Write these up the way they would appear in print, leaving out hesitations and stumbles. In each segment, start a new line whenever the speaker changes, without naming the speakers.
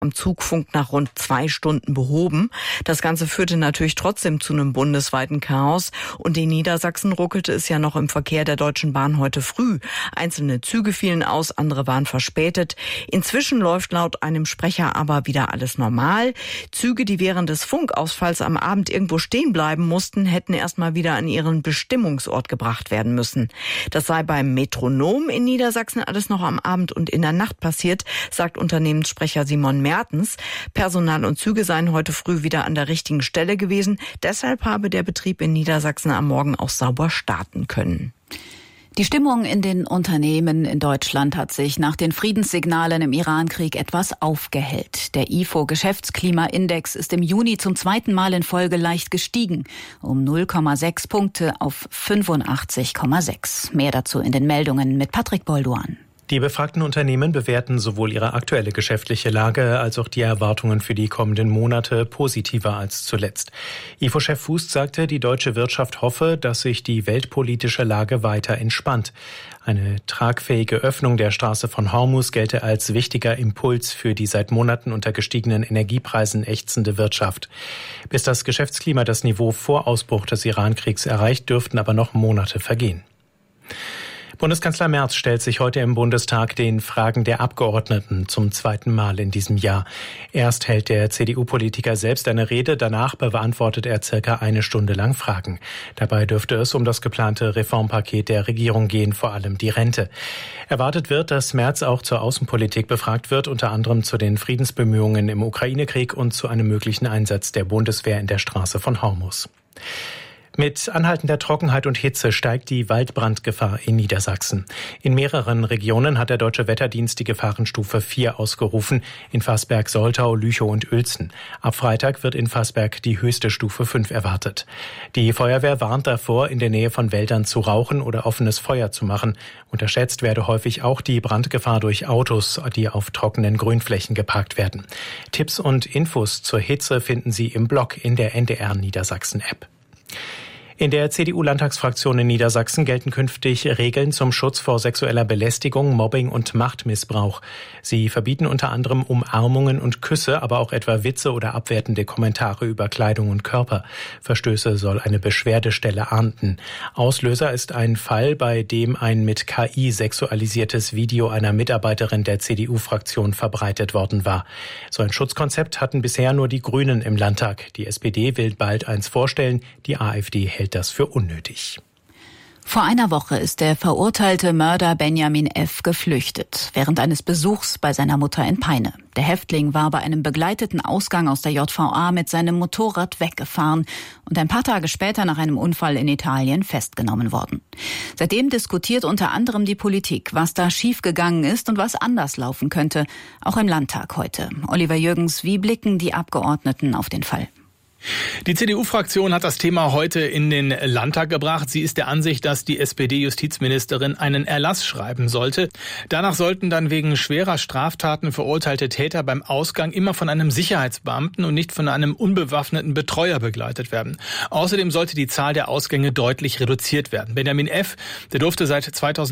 am Zugfunk nach rund 2 Stunden behoben. Das Ganze führte natürlich trotzdem zu einem bundesweiten Chaos. Und in Niedersachsen ruckelte es ja noch im Verkehr der Deutschen Bahn heute früh. Einzelne Züge fielen aus, andere waren verspätet. Inzwischen läuft laut einem Sprecher aber wieder alles normal. Züge, die während des Funkausfalls am Abend irgendwo stehen bleiben mussten, hätten erstmal wieder an ihren Bestimmungsort gebracht werden müssen. Das sei beim Metronom in Niedersachsen alles noch am Abend und in der Nacht passiert, sagt Unternehmenssprecher Simon Mertens. Personal und Züge seien heute früh wieder an der richtigen Stelle gewesen. Deshalb habe der Betrieb in Niedersachsen am Morgen auch sauber starten können.
Die Stimmung in den Unternehmen in Deutschland hat sich nach den Friedenssignalen im Irankrieg etwas aufgehellt. Der IFO-Geschäftsklimaindex ist im Juni zum 2. Mal in Folge leicht gestiegen, um 0,6 Punkte auf 85,6. Mehr dazu in den Meldungen mit Patrick Bolduan.
Die befragten Unternehmen bewerten sowohl ihre aktuelle geschäftliche Lage als auch die Erwartungen für die kommenden Monate positiver als zuletzt. IFO-Chef Fuß sagte, die deutsche Wirtschaft hoffe, dass sich die weltpolitische Lage weiter entspannt. Eine tragfähige Öffnung der Straße von Hormuz gelte als wichtiger Impuls für die seit Monaten unter gestiegenen Energiepreisen ächzende Wirtschaft. Bis das Geschäftsklima das Niveau vor Ausbruch des Irankriegs erreicht, dürften aber noch Monate vergehen. Bundeskanzler Merz stellt sich heute im Bundestag den Fragen der Abgeordneten zum 2. Mal in diesem Jahr. Erst hält der CDU-Politiker selbst eine Rede, danach beantwortet er circa 1 Stunde lang Fragen. Dabei dürfte es um das geplante Reformpaket der Regierung gehen, vor allem die Rente. Erwartet wird, dass Merz auch zur Außenpolitik befragt wird, unter anderem zu den Friedensbemühungen im Ukraine-Krieg und zu einem möglichen Einsatz der Bundeswehr in der Straße von Hormuz. Mit anhaltender Trockenheit und Hitze steigt die Waldbrandgefahr in Niedersachsen. In mehreren Regionen hat der Deutsche Wetterdienst die Gefahrenstufe 4 ausgerufen, in Vassberg, Soltau, Lüchow und Uelzen. Ab Freitag wird in Vassberg die höchste Stufe 5 erwartet. Die Feuerwehr warnt davor, in der Nähe von Wäldern zu rauchen oder offenes Feuer zu machen. Unterschätzt werde häufig auch die Brandgefahr durch Autos, die auf trockenen Grünflächen geparkt werden. Tipps und Infos zur Hitze finden Sie im Blog in der NDR Niedersachsen-App. In der CDU-Landtagsfraktion in Niedersachsen gelten künftig Regeln zum Schutz vor sexueller Belästigung, Mobbing und Machtmissbrauch. Sie verbieten unter anderem Umarmungen und Küsse, aber auch etwa Witze oder abwertende Kommentare über Kleidung und Körper. Verstöße soll eine Beschwerdestelle ahnden. Auslöser ist ein Fall, bei dem ein mit KI sexualisiertes Video einer Mitarbeiterin der CDU-Fraktion verbreitet worden war. So ein Schutzkonzept hatten bisher nur die Grünen im Landtag. Die SPD will bald eins vorstellen, die AfD hält das für unnötig.
Vor einer Woche ist der verurteilte Mörder Benjamin F. geflüchtet, während eines Besuchs bei seiner Mutter in Peine. Der Häftling war bei einem begleiteten Ausgang aus der JVA mit seinem Motorrad weggefahren und ein paar Tage später nach einem Unfall in Italien festgenommen worden. Seitdem diskutiert unter anderem die Politik, was da schiefgegangen ist und was anders laufen könnte, auch im Landtag heute. Oliver Jürgens, wie blicken die Abgeordneten auf den Fall?
Die CDU-Fraktion hat das Thema heute in den Landtag gebracht. Sie ist der Ansicht, dass die SPD-Justizministerin einen Erlass schreiben sollte. Danach sollten dann wegen schwerer Straftaten verurteilte Täter beim Ausgang immer von einem Sicherheitsbeamten und nicht von einem unbewaffneten Betreuer begleitet werden. Außerdem sollte die Zahl der Ausgänge deutlich reduziert werden. Benjamin F., der durfte seit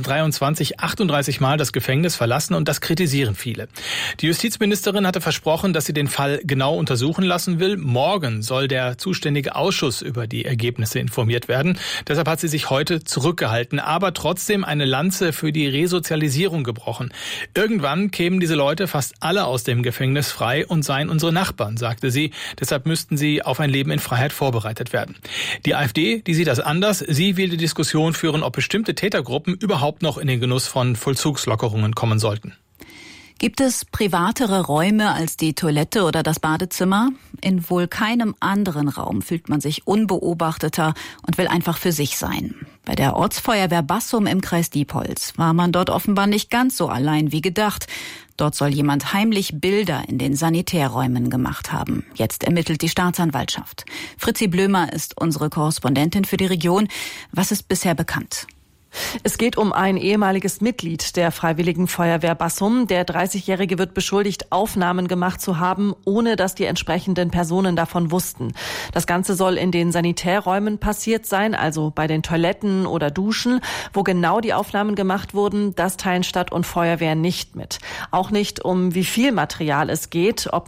2023 38 Mal das Gefängnis verlassen und das kritisieren viele. Die Justizministerin hatte versprochen, dass sie den Fall genau untersuchen lassen will. Morgen soll der zuständige Ausschuss über die Ergebnisse informiert werden. Deshalb hat sie sich heute zurückgehalten, aber trotzdem eine Lanze für die Resozialisierung gebrochen. Irgendwann kämen diese Leute fast alle aus dem Gefängnis frei und seien unsere Nachbarn, sagte sie. Deshalb müssten sie auf ein Leben in Freiheit vorbereitet werden. Die AfD, die sieht das anders. Sie will die Diskussion führen, ob bestimmte Tätergruppen überhaupt noch in den Genuss von Vollzugslockerungen kommen sollten.
Gibt es privatere Räume als die Toilette oder das Badezimmer? In wohl keinem anderen Raum fühlt man sich unbeobachteter und will einfach für sich sein. Bei der Ortsfeuerwehr Bassum im Kreis Diepholz war man dort offenbar nicht ganz so allein wie gedacht. Dort soll jemand heimlich Bilder in den Sanitärräumen gemacht haben. Jetzt ermittelt die Staatsanwaltschaft. Fritzi Blömer ist unsere Korrespondentin für die Region. Was ist bisher bekannt?
Es geht um ein ehemaliges Mitglied der Freiwilligen Feuerwehr Bassum. Der 30-Jährige wird beschuldigt, Aufnahmen gemacht zu haben, ohne dass die entsprechenden Personen davon wussten. Das Ganze soll in den Sanitärräumen passiert sein, also bei den Toiletten oder Duschen. Wo genau die Aufnahmen gemacht wurden, das teilen Stadt und Feuerwehr nicht mit. Auch nicht, um wie viel Material es geht, ob